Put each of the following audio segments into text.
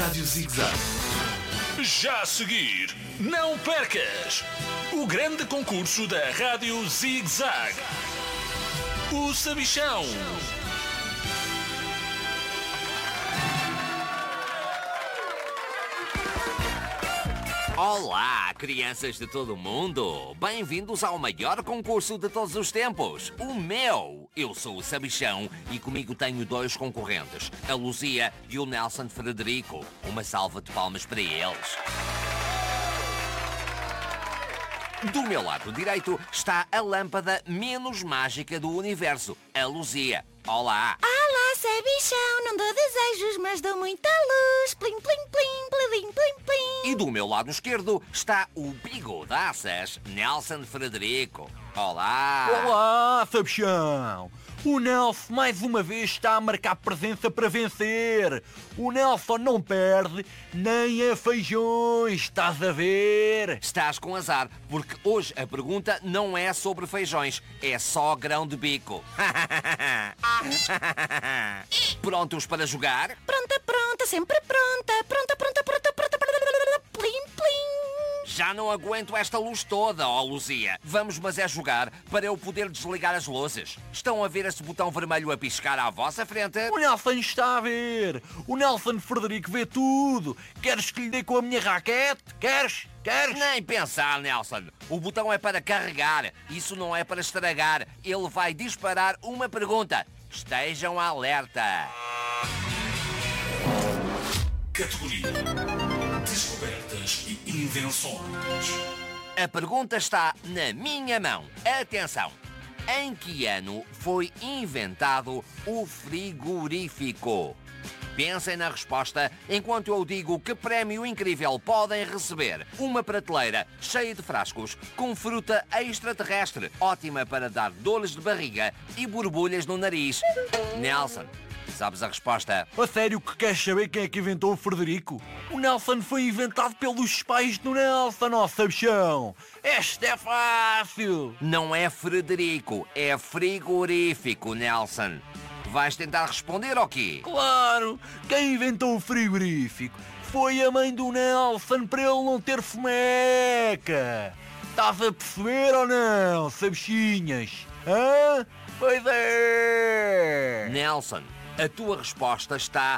Rádio ZigZag. Já a seguir, não percas o grande concurso da Rádio ZigZag. O Sabichão. Olá, crianças de todo o mundo! Bem-vindos ao maior concurso de todos os tempos, o meu! Eu sou o Sabichão e comigo tenho dois concorrentes, a Luzia e o Nelson Frederico. Uma salva de palmas para eles. Do meu lado direito está a lâmpada menos mágica do universo, a Luzia. Olá! Olá, Sabichão, não dou desejos, mas dou muita luz. Plim, plim, plim, plim, plim, plim. E do meu lado esquerdo está o bigodaças Nelson Frederico. Olá! Olá, Sabichão! O Nelson mais uma vez está a marcar presença para vencer. O Nelson não perde nem a feijões, estás a ver? Estás com azar, porque hoje a pergunta não é sobre feijões, é só grão de bico. Prontos para jogar? Pronta, pronta, sempre pronta. Pronta, pronta, pronta, pronta. Plim, plim. Já não aguento esta luz toda, ó Luzia. Vamos, mas é jogar para eu poder desligar as luzes. Estão a ver esse botão vermelho a piscar à vossa frente? O Nelson está a ver. O Nelson Frederico vê tudo. Queres que lhe dê com a minha raquete? Queres? Queres? Nem pensar, Nelson. O botão é para carregar. Isso não é para estragar. Ele vai disparar uma pergunta. Estejam alerta. Categoria Descobertas e Invenções. A pergunta está na minha mão. Atenção! Em que ano foi inventado o frigorífico? Pensem na resposta enquanto eu digo que prémio incrível podem receber. Uma prateleira cheia de frascos com fruta extraterrestre, ótima para dar dores de barriga e borbulhas no nariz. Nelson, sabes a resposta? A sério que queres saber quem é que inventou o Frederico? O Nelson foi inventado pelos pais do Nelson, ó Sabichão! Esta é fácil! Não é Frederico, é frigorífico, Nelson. Vais tentar responder ou quê? Claro! Quem inventou o frigorífico foi a mãe do Nelson para ele não ter fomeca! Estás a perceber ou não, Sabichinhas? Hã? Pois é! Nelson, a tua resposta está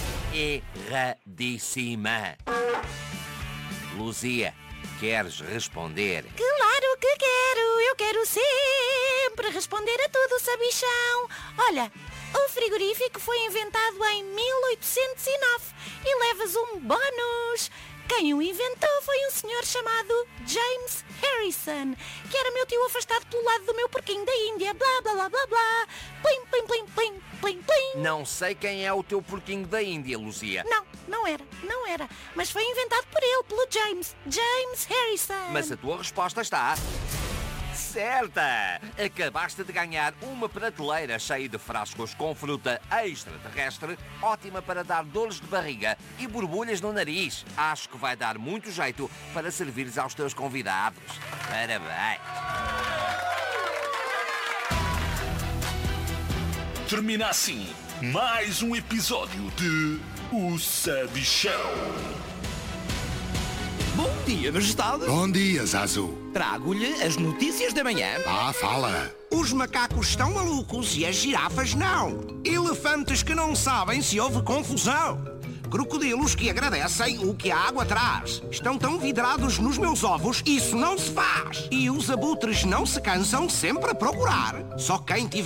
erradíssima. Luzia, queres responder? Claro que quero. Eu quero sempre responder a tudo, Sabichão. Olha, o frigorífico foi inventado em 1809 e levas um bónus. Quem o inventou foi um senhor chamado James Harrison, que era meu tio afastado pelo lado do meu porquinho da Índia. Blá, blá, blá, blá, blá. Plim, plim, plim, plim, plim, plim. Não sei quem é o teu porquinho da Índia, Luzia. Não era. Mas foi inventado por ele, pelo James Harrison. Mas a tua resposta está certa! Acabaste de ganhar uma prateleira cheia de frascos com fruta extraterrestre, ótima para dar dores de barriga e borbulhas no nariz. Acho que vai dar muito jeito para servires aos teus convidados. Parabéns! Termina assim mais um episódio de O Sabichão. Bom dia, Majestade. Bom dia, Zazu. Trago-lhe as notícias da manhã. Fala. Os macacos estão malucos e as girafas não. Elefantes que não sabem se houve confusão. Crocodilos que agradecem o que a água traz. Estão tão vidrados nos meus ovos, isso não se faz. E os abutres não se cansam sempre a procurar. Só quem tiver